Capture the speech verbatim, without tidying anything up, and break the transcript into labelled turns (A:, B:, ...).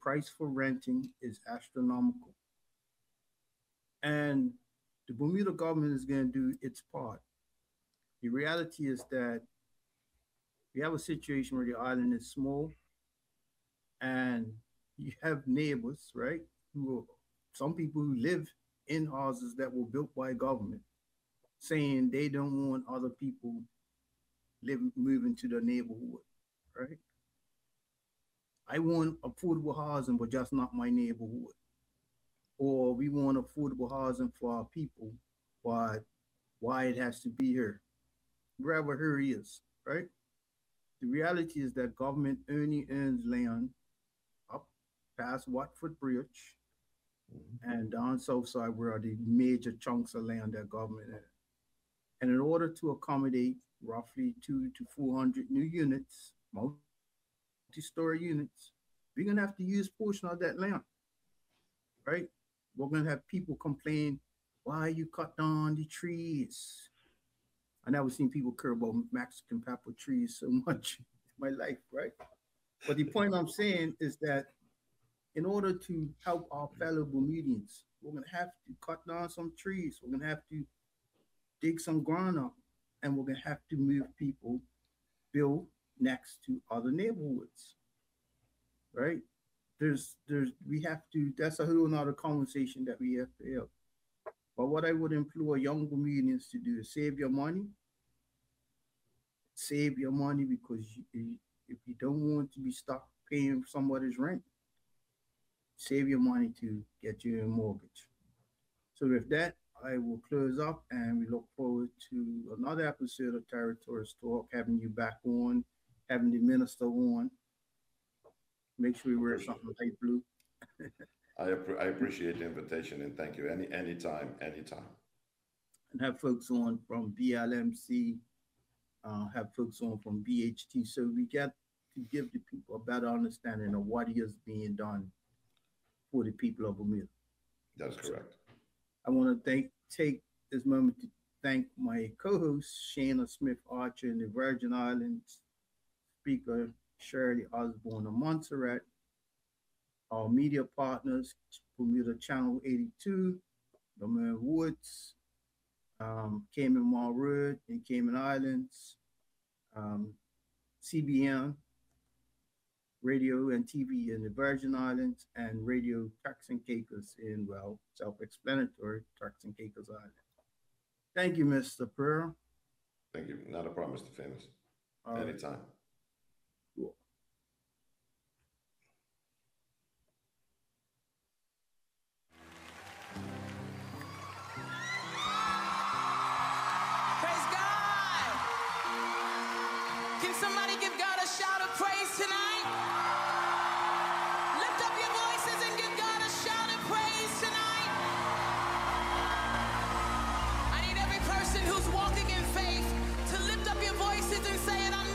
A: price for renting is astronomical. And the Bermuda government is going to do its part. The reality is that we have a situation where the island is small and you have neighbors, right? Who some people who live in houses that were built by government saying they don't want other people living moving to their neighborhood, right? I want affordable housing, but just not my neighborhood. Or we want affordable housing for our people, but why it has to be here, wherever here is, right? The reality is that government only owns land up past Watford Bridge and down south side where are the major chunks of land that government has. And in order to accommodate roughly two to four hundred new units, multi-story units, we're gonna have to use portion of that land, right? We're gonna have people complain, why you cut down the trees? I never seen people care about Mexican pepper trees so much in my life, right? But the point I'm saying is that in order to help our fellow Bermudians, we're gonna have to cut down some trees. We're gonna have to dig some ground up, and we're gonna have to move people, build next to other neighborhoods, right? There's, there's, we have to. That's a whole nother conversation that we have to have. But what I would implore young Bermudians to do is save your money. Save your money because you, if you don't want to be stuck paying somebody's rent, save your money to get you a mortgage. So with that, I will close up and we look forward to another episode of Territories Talk, having you back on, having the minister on. Make sure we wear something light blue.
B: I, I appreciate the invitation and thank you. Any anytime, anytime.
A: And have folks on from B L M C, uh, have folks on from B H T. So we get to give the people a better understanding of what is being done for the people of Bermuda.
B: That's correct.
A: I want to thank take this moment to thank my co-host Shana Smith Archer in the Virgin Islands, speaker Shirley Osborne of Montserrat, our media partners Bermuda Channel eighty-two, Bermuda Woods, um, Cayman Mall Road in Cayman Islands, um, C B N Radio and T V in the Virgin Islands, and Radio Turks and Caicos in, well, self-explanatory, Turks and Caicos Island. Thank you, Mister Pearl.
B: Thank you. Not a problem, Mister Famous.
A: All
B: Anytime.
A: Right. Cool.
C: Praise God. Can somebody give God a shout of praise tonight? Lift up your voices and give God a shout of praise tonight. I need every person who's walking in faith to lift up your voices and say it. I'm